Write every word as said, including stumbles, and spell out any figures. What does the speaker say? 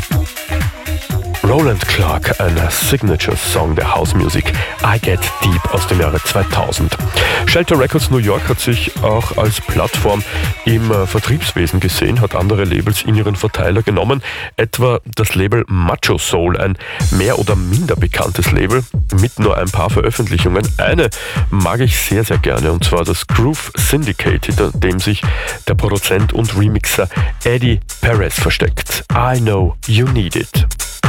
Roland Clark, ein Signature-Song der House Music, I Get Deep aus dem Jahre zweitausend. Shelter Records New York hat sich auch als Plattform im äh, Vertriebswesen gesehen, hat andere Labels in ihren Verteiler genommen, etwa das Label Macho Soul, ein mehr oder minder bekanntes Label mit nur ein paar Veröffentlichungen. Eine mag ich sehr, sehr gerne, und zwar das Groove Syndicate, hinter dem sich der Produzent und Remixer Eddie Perez versteckt. I Know You Need It.